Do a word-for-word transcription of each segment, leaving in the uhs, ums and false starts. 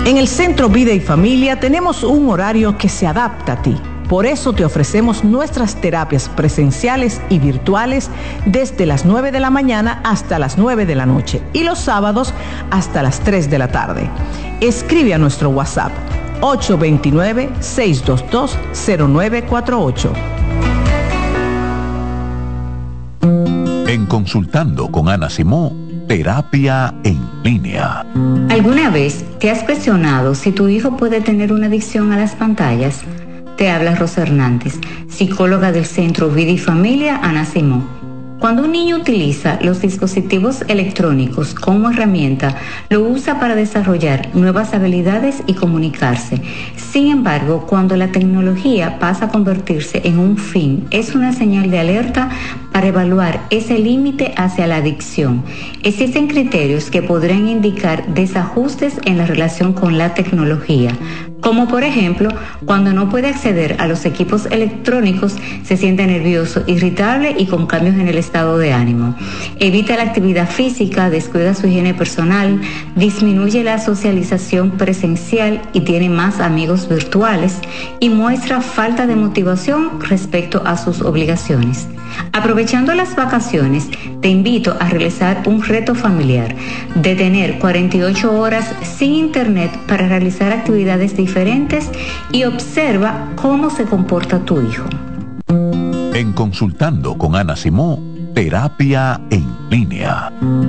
En el Centro Vida y Familia tenemos un horario que se adapta a ti. Por eso te ofrecemos nuestras terapias presenciales y virtuales desde las nueve de la mañana hasta las nueve de la noche y los sábados hasta las tres de la tarde. Escribe a nuestro WhatsApp ocho dos nueve, seis dos dos, cero nueve cuatro ocho. En Consultando con Ana Simó, terapia en línea. ¿Alguna vez te has cuestionado si tu hijo puede tener una adicción a las pantallas? Te habla Rosa Hernández, psicóloga del Centro Vida y Familia Ana Simó. Cuando un niño utiliza los dispositivos electrónicos como herramienta, lo usa para desarrollar nuevas habilidades y comunicarse. Sin embargo, cuando la tecnología pasa a convertirse en un fin, es una señal de alerta para evaluar ese límite hacia la adicción. Existen criterios que podrían indicar desajustes en la relación con la tecnología, como por ejemplo, cuando no puede acceder a los equipos electrónicos, se siente nervioso, irritable y con cambios en el estado de ánimo. Evita la actividad física, descuida su higiene personal, disminuye la socialización presencial y tiene más amigos virtuales, y muestra falta de motivación respecto a sus obligaciones. Aprovechando las vacaciones, te invito a realizar un reto familiar de tener cuarenta y ocho horas sin internet para realizar actividades diferentes y observa cómo se comporta tu hijo. En Consultando con Ana Simó, terapia en línea.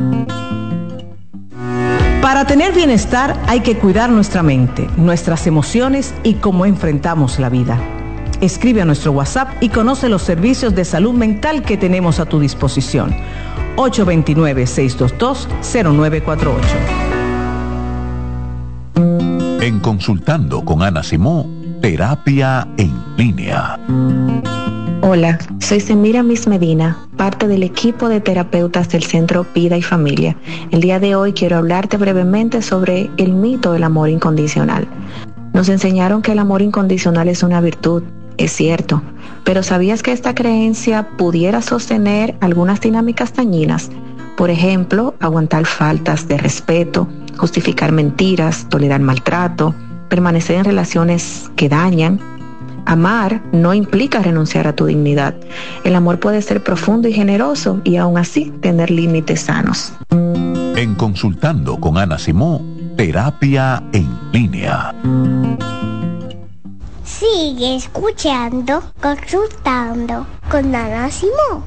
Para tener bienestar hay que cuidar nuestra mente, nuestras emociones y cómo enfrentamos la vida. Escribe a nuestro WhatsApp y conoce los servicios de salud mental que tenemos a tu disposición. ocho dos nueve, seis dos dos, cero nueve cuatro ocho. En Consultando con Ana Simó, terapia en línea. Hola, soy Semira Miss Medina, parte del equipo de terapeutas del Centro Vida y Familia. El día de hoy quiero hablarte brevemente sobre el mito del amor incondicional. Nos enseñaron que el amor incondicional es una virtud. Es cierto, pero ¿sabías que esta creencia pudiera sostener algunas dinámicas dañinas? Por ejemplo, aguantar faltas de respeto, justificar mentiras, tolerar maltrato, permanecer en relaciones que dañan. Amar no implica renunciar a tu dignidad. El amor puede ser profundo y generoso y aún así tener límites sanos. En Consultando con Ana Simó, terapia en línea. Sigue escuchando, Consultando con Ana Simó.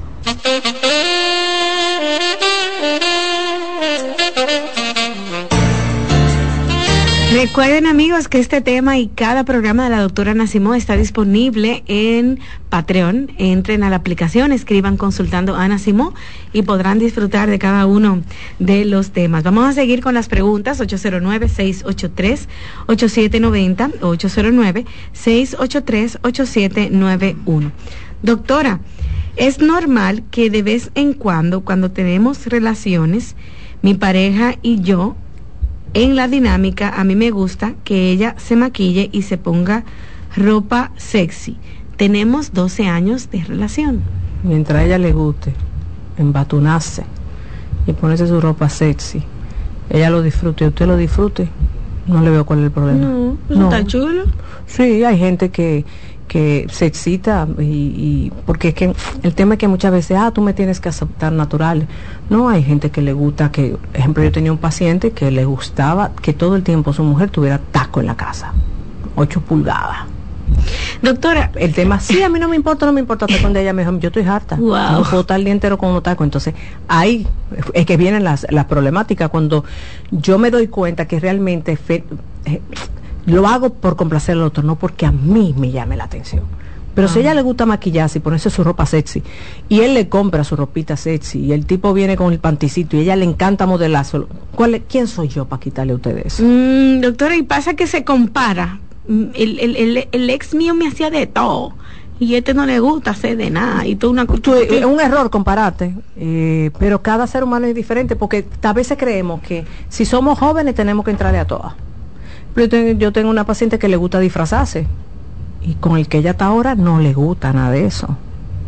Recuerden, amigos, que este tema y cada programa de la doctora Ana Simó está disponible en Patreon. Entren a la aplicación, escriban Consultando a Ana Simó y podrán disfrutar de cada uno de los temas. Vamos a seguir con las preguntas. Ocho cero nueve, seis ocho tres, ocho siete nueve cero, ocho cero nueve, seis ocho tres, ocho siete nueve uno. Doctora, es normal que de vez en cuando, cuando tenemos relaciones, mi pareja y yo, en la dinámica, a mí me gusta que ella se maquille y se ponga ropa sexy. Tenemos doce años de relación. Mientras a ella le guste embatunarse y ponerse su ropa sexy, ella lo disfrute y usted lo disfrute, no le veo cuál es el problema. No, pues no. Está chulo. Sí, hay gente que que se excita y, y porque es que el tema es que muchas veces, ah, tú me tienes que aceptar natural. No, hay gente que le gusta que, por ejemplo, yo tenía un paciente que le gustaba que todo el tiempo su mujer tuviera taco en la casa, ocho pulgadas. Doctora, el tema, sí, a mí no me importa, no me importa estar con ella, me dijo, yo estoy harta, wow. No puedo estar el día entero con un taco. Entonces, ahí es que vienen las, las problemáticas, cuando yo me doy cuenta que realmente fe, eh, lo hago por complacer al otro, no porque a mí me llame la atención. Pero ah. si a ella le gusta maquillarse y ponerse su ropa sexy, y él le compra su ropita sexy, y el tipo viene con el panticito, y a ella le encanta modelarse, ¿cuál es, ¿quién soy yo para quitarle a ustedes? Mm, doctora, y pasa que se compara. El, el, el, el ex mío me hacía de todo, y este no le gusta hacer de nada, y toda una cultura. Es un error compararte, eh, pero cada ser humano es diferente, porque a veces creemos que si somos jóvenes tenemos que entrarle a todas. Yo tengo, yo tengo una paciente que le gusta disfrazarse y con el que ella está ahora no le gusta nada de eso.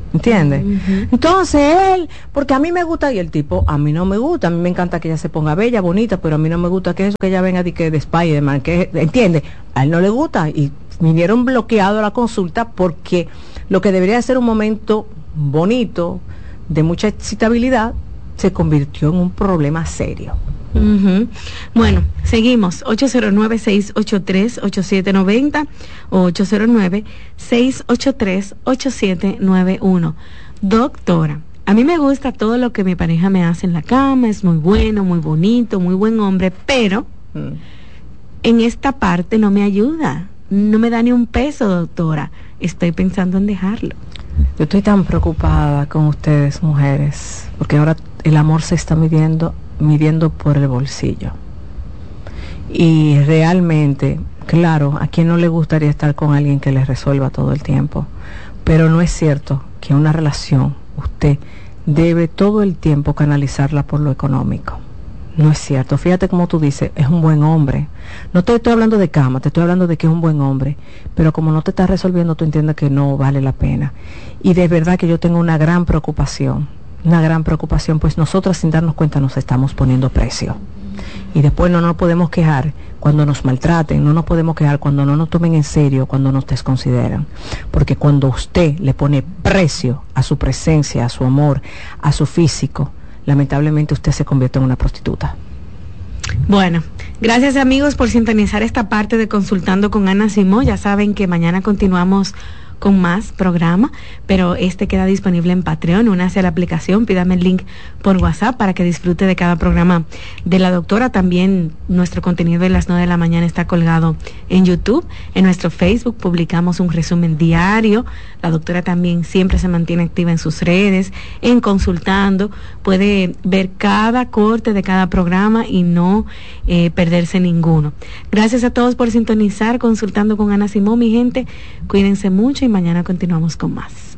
¿entiendes? Uh-huh. Entonces él, porque a mí me gusta, y el tipo, a mí no me gusta, a mí me encanta que ella se ponga bella, bonita, pero a mí no me gusta que eso, que ella venga de, que de Spider-Man, que, ¿entiendes? A él no le gusta, y vinieron bloqueados a la consulta porque lo que debería ser un momento bonito, de mucha excitabilidad, se convirtió en un problema serio. Uh-huh. Bueno, seguimos. ocho cero nueve, seis ocho tres, ocho siete nueve cero o ocho cero nueve, seis ocho tres, ocho siete nueve uno. Doctora, a mí me gusta todo lo que mi pareja me hace en la cama, es muy bueno, muy bonito, muy buen hombre, pero mm. en esta parte no me ayuda, no me da ni un peso, doctora. Estoy pensando en dejarlo. Yo estoy tan preocupada con ustedes, mujeres, porque ahora el amor se está midiendo midiendo por el bolsillo. Y realmente, claro, a quien no le gustaría estar con alguien que le resuelva todo el tiempo, pero no es cierto que una relación usted debe todo el tiempo canalizarla por lo económico. No es cierto. Fíjate como tú dices, es un buen hombre. No te estoy hablando de cama, te estoy hablando de que es un buen hombre, pero como no te estás resolviendo, tú entiendes que no vale la pena. Y de verdad que yo tengo una gran preocupación, una gran preocupación, pues nosotras sin darnos cuenta nos estamos poniendo precio. Y después no nos podemos quejar cuando nos maltraten, no nos podemos quejar cuando no nos tomen en serio, cuando nos desconsideran. Porque cuando usted le pone precio a su presencia, a su amor, a su físico, lamentablemente usted se convierte en una prostituta. Bueno, gracias amigos por sintonizar esta parte de Consultando con Ana Simó. Ya saben que mañana continuamos con más programa, pero este queda disponible en Patreon. Únase a la aplicación, pídame el link por WhatsApp para que disfrute de cada programa de la doctora. También nuestro contenido de las nueve de la mañana está colgado en YouTube. En nuestro Facebook publicamos un resumen diario. La doctora también siempre se mantiene activa en sus redes, en Consultando. Puede ver cada corte de cada programa y no eh, perderse ninguno. Gracias a todos por sintonizar Consultando con Ana Simó, mi gente. Cuídense mucho y mañana continuamos con más.